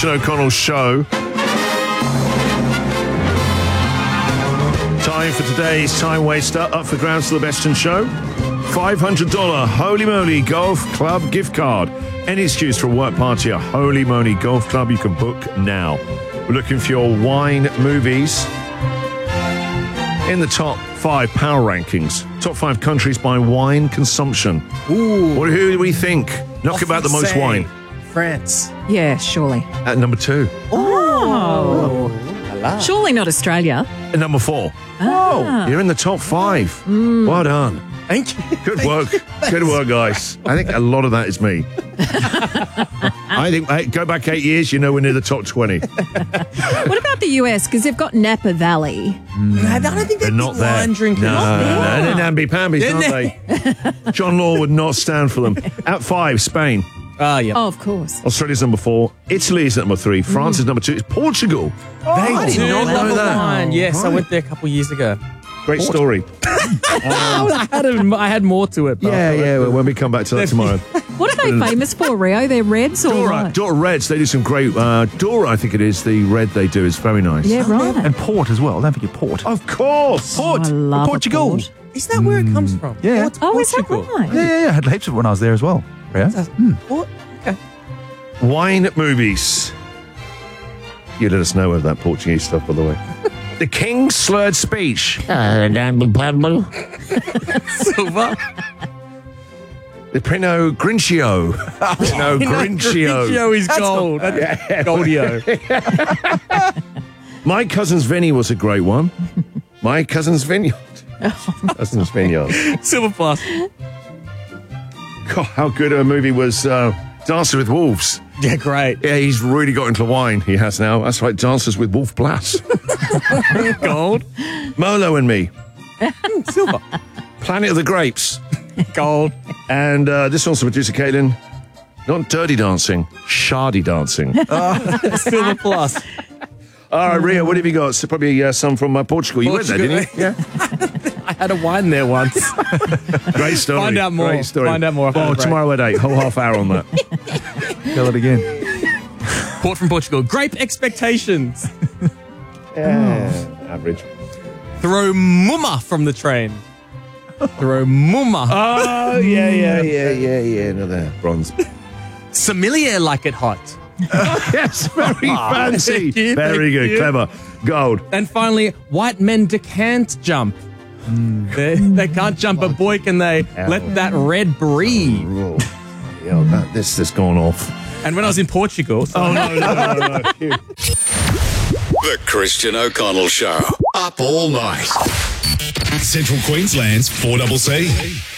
Christian O'Connell Show. Time for today's Time Waster. Up for grabs for the Beston Show. $500 Holy Moly Golf Club gift card. Any excuse for a work party at Holy Moly Golf Club you can book now. We're looking for your wine movies in the top 5 power rankings. Top 5 countries by wine consumption. Ooh. Who do we think? Knock about the most wine. France. Yeah, surely. At number 2. Oh. Surely not Australia. At number 4. Ah. You're in the top 5. Well done. Thank you. Good work. Good work, guys. I think a lot of that is me. I think, hey, go back 8 years, you know we're near the top 20. What about the US? Because they've got Napa Valley. I don't think They're they're not there. wine drinkers. No, they're namby-pambies, aren't they? John Law would not stand for them. At 5, Spain. Yeah. Oh, of course. Australia's number 4. Italy is at number 3. France is number 2. It's Portugal. I did not know that. Wine. Yes, I Right. went there a couple years ago. Great story. I had more to it. But Yeah, well, when we come back to that tomorrow. What are they famous for, Rio? They're Reds or what? Dora Reds, they do some great... Dora, I think it is, the red they do is very nice. Yeah, right. And port as well. Don't forget port. Of course. Port. I love Portugal. Port. Is that where it comes from? Yeah. What's Oh, is that Portugal? right? Yeah. I had heaps of it when I was there as well. Yeah. What? Okay. Wine movies. You let us know of that Portuguese stuff, by the way. The King's slurred speech. Silver. The Pinot Grigio. Pinot Grigio. Grigio is gold. Goldio. My Cousin's Vinny was a great one. My Cousin's Vineyard. Cousin's Vineyard. Silver plus. God, how good a movie was Dancer with Wolves. Yeah, great. Yeah, he's really got into wine, he has now. That's right, Dancers with Wolf Blass. Gold. Molo and Me. Silver. Planet of the Grapes. Gold. And this one's from producer Caitlin. Not Dirty Dancing, Shardy Dancing. Silver plus. All right, Ria, what have you got? So probably some from Portugal. You went there, didn't you? Yeah. I had a wine there once. Great story. Find out more. Great story. Find out more after Oh, the break. tomorrow at 8. Whole half hour on that. Tell it again. Port from Portugal. Grape expectations. Average. Throw mumma from the train. Throw mumma. Oh, yeah. Another bronze. Sommelier like it hot. Yes, very fancy. Thank you, Very thank good. you. Clever. Gold. And finally, white men can't jump. They can't jump, but boy, can they let that red breathe. Oh, yeah, this has gone off. And when I was in Portugal... Oh, no. The Christian O'Connell Show. Up all night. Central Queensland's 4CC.